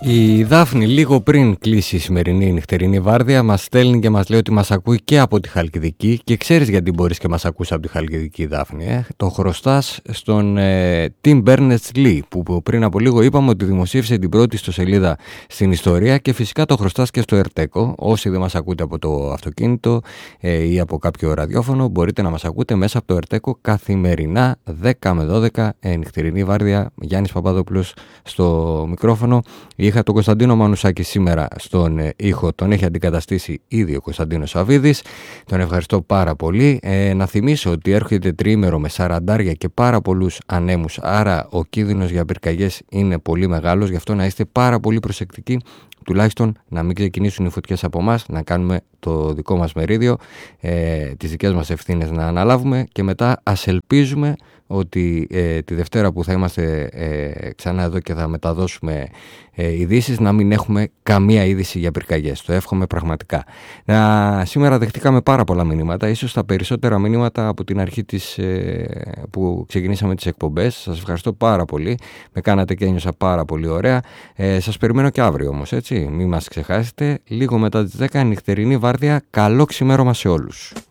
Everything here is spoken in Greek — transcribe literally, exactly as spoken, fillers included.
Η Δάφνη λίγο πριν κλείσει η σημερινή νυχτερινή βάρδια μας στέλνει και μας λέει ότι μας ακούει και από τη Χαλκιδική και ξέρεις γιατί μπορείς και μας ακούς από τη Χαλκιδική, Δάφνη. Ε? Το χρωστάς στον ε, Tim Berners-Lee που, που πριν από λίγο είπαμε ότι δημοσίευσε την πρώτη ιστοσελίδα στην ιστορία και φυσικά το χρωστάς και στο Ερτέκο. Όσοι δεν μας ακούτε από το αυτοκίνητο ε, ή από κάποιο ραδιόφωνο μπορείτε να μας ακούτε μέσα από το Ερτέκο καθημερινά δέκα με δώδεκα ε, νυχτερινή βάρδια. Γιάννης Παπαδόπουλος στο μικρόφωνο. Είχα τον Κωνσταντίνο Μανουσάκη σήμερα στον ήχο, τον έχει αντικαταστήσει ήδη ο Κωνσταντίνος Σαββίδης. Τον ευχαριστώ πάρα πολύ. Ε, να θυμίσω ότι έρχεται τριήμερο με σαραντάρια και πάρα πολλούς ανέμους, άρα ο κίνδυνος για πυρκαγιές είναι πολύ μεγάλος, γι' αυτό να είστε πάρα πολύ προσεκτικοί, τουλάχιστον να μην ξεκινήσουν οι φωτιές από εμάς, να κάνουμε το δικό μας μερίδιο, ε, τις δικές μας ευθύνες να αναλάβουμε και μετά ας ελπίζουμε ότι ε, τη Δευτέρα που θα είμαστε ε, ξανά εδώ και θα μεταδώσουμε ε, ειδήσεις να μην έχουμε καμία είδηση για πυρκαγιές. Το εύχομαι πραγματικά. Να, σήμερα δεχτήκαμε πάρα πολλά μηνύματα, ίσως τα περισσότερα μηνύματα από την αρχή της, ε, που ξεκινήσαμε τις εκπομπές. Σας ευχαριστώ πάρα πολύ. Με κάνατε και ένιωσα πάρα πολύ ωραία. Ε, σας περιμένω και αύριο όμως, έτσι. Μην μας ξεχάσετε. Λίγο μετά τις δέκα νυχτερινή βάρδια. Καλό ξημέρωμα σε όλους.